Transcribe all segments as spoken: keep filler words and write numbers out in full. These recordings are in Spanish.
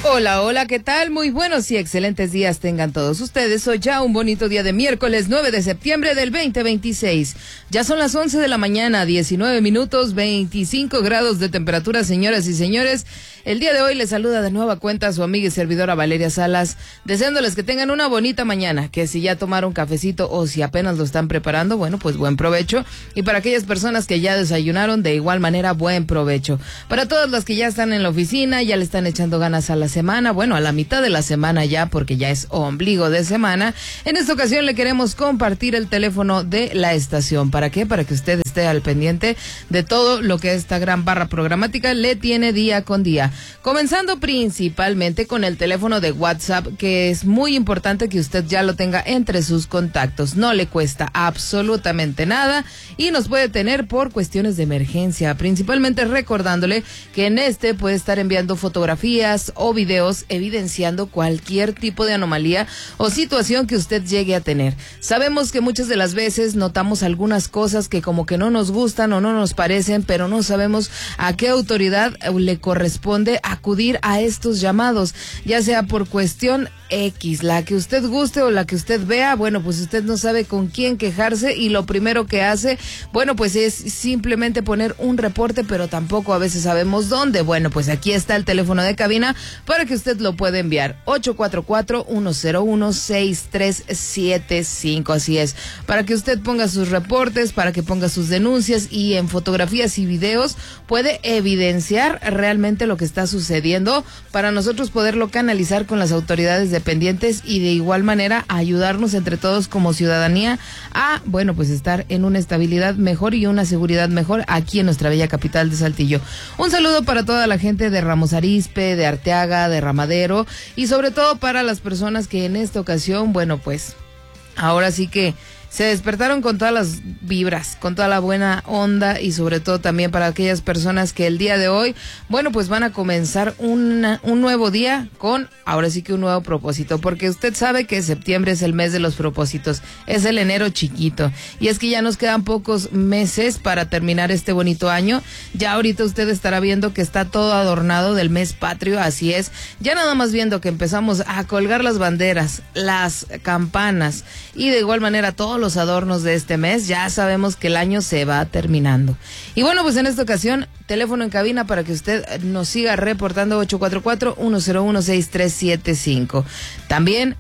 Hola, hola, ¿qué tal? Muy buenos y excelentes días tengan todos ustedes. Hoy ya un bonito día de miércoles nueve de septiembre del veinte veintiséis. Ya son las once de la mañana, diecinueve minutos, veinticinco grados de temperatura, señoras y señores. El día de hoy les saluda de nueva cuenta su amiga y servidora Valeria Salas, deseándoles que tengan una bonita mañana, que si ya tomaron cafecito o si apenas lo están preparando, bueno, pues buen provecho. Y para aquellas personas que ya desayunaron, de igual manera, buen provecho. Para todas las que ya están en la oficina, ya le están echando ganas a la semana, bueno, a la mitad de la semana ya, porque ya es ombligo de semana. En esta ocasión le queremos compartir el teléfono de la estación. ¿Para qué? Para que usted esté al pendiente de todo lo que esta gran barra programática le tiene día con día. Comenzando principalmente con el teléfono de WhatsApp, que es muy importante que usted ya lo tenga entre sus contactos. No le cuesta absolutamente nada y nos puede tener por cuestiones de emergencia, principalmente recordándole que en este puede estar enviando fotografías o videos evidenciando cualquier tipo de anomalía o situación que usted llegue a tener. Sabemos que muchas de las veces notamos algunas cosas que como que no nos gustan o no nos parecen, pero no sabemos a qué autoridad le corresponde acudir a estos llamados, ya sea por cuestión X, la que usted guste o la que usted vea. Bueno, pues usted no sabe con quién quejarse y lo primero que hace, bueno, pues es simplemente poner un reporte, pero tampoco a veces sabemos dónde. Bueno, pues aquí está el teléfono de cabina para que usted lo pueda enviar, ocho cuatro cuatro, uno cero uno, seis tres siete cinco, así es, para que usted ponga sus reportes, para que ponga sus denuncias y en fotografías y videos puede evidenciar realmente lo que está sucediendo para nosotros poderlo canalizar con las autoridades dependientes y de igual manera ayudarnos entre todos como ciudadanía a, bueno, pues estar en una estabilidad mejor y una seguridad mejor aquí en nuestra bella capital de Saltillo. Un saludo para toda la gente de Ramos Arizpe, de Arteaga, de Ramadero y sobre todo para las personas que en esta ocasión, bueno, pues ahora sí que se despertaron con todas las vibras, con toda la buena onda y sobre todo también para aquellas personas que el día de hoy, bueno, pues van a comenzar una, un nuevo día con, ahora sí que un nuevo propósito, porque usted sabe que septiembre es el mes de los propósitos, es el enero chiquito y es que ya nos quedan pocos meses para terminar este bonito año. Ya ahorita usted estará viendo que está todo adornado del mes patrio, así es, ya nada más viendo que empezamos a colgar las banderas, las campanas y de igual manera todo los adornos de este mes, ya sabemos que el año se va terminando. Y bueno, pues en esta ocasión, teléfono en cabina para que usted nos siga reportando, ocho cuatro cuatro, uno cero uno, seis tres siete cinco. También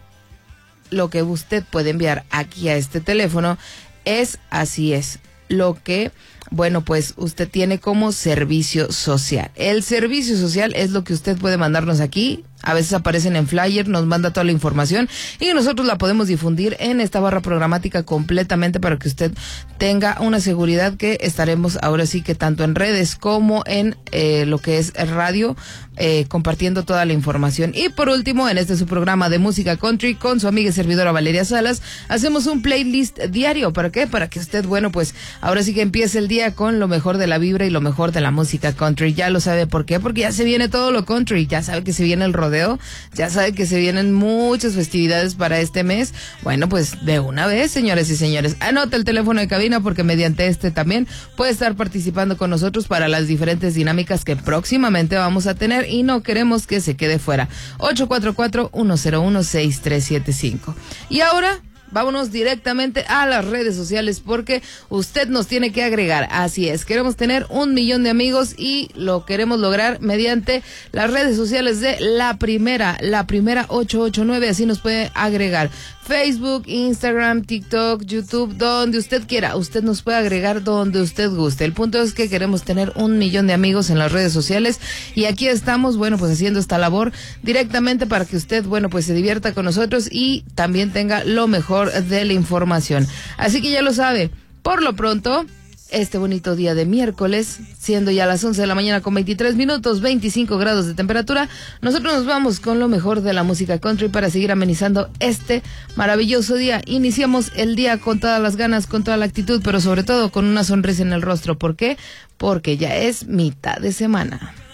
lo que usted puede enviar aquí a este teléfono es, así es, lo que, bueno, pues usted tiene como servicio social. El servicio social es lo que usted puede mandarnos aquí. A veces aparecen en flyer, nos manda toda la información y nosotros la podemos difundir en esta barra programática completamente para que usted tenga una seguridad que estaremos ahora sí que tanto en redes como en eh, lo que es radio, eh, compartiendo toda la información. Y por último, en este su programa de música country con su amiga y servidora Valeria Salas, hacemos un playlist diario. ¿Para qué? Para que usted, bueno, pues ahora sí que empiece el día con lo mejor de la vibra y lo mejor de la música country. Ya lo sabe por qué, porque ya se viene todo lo country, ya sabe que se viene el rodeo. Ya sabe que se vienen muchas festividades para este mes. Bueno, pues de una vez, señores y señores, anota el teléfono de cabina porque mediante este también puede estar participando con nosotros para las diferentes dinámicas que próximamente vamos a tener y no queremos que se quede fuera. ocho cuatro cuatro, uno cero uno, seis tres siete cinco. Y ahora vámonos directamente a las redes sociales porque usted nos tiene que agregar. Así es, queremos tener un millón de amigos y lo queremos lograr mediante las redes sociales de la primera, la primera ocho ocho nueve, así nos puede agregar. Facebook, Instagram, TikTok, YouTube, donde usted quiera. Usted nos puede agregar donde usted guste. El punto es que queremos tener un millón de amigos en las redes sociales y aquí estamos, bueno, pues haciendo esta labor directamente para que usted, bueno, pues se divierta con nosotros y también tenga lo mejor de la información. Así que ya lo sabe, por lo pronto, este bonito día de miércoles, siendo ya las once de la mañana con veintitrés minutos, veinticinco grados de temperatura, nosotros nos vamos con lo mejor de la música country para seguir amenizando este maravilloso día. Iniciamos el día con todas las ganas, con toda la actitud, pero sobre todo con una sonrisa en el rostro. ¿Por qué? Porque ya es mitad de semana.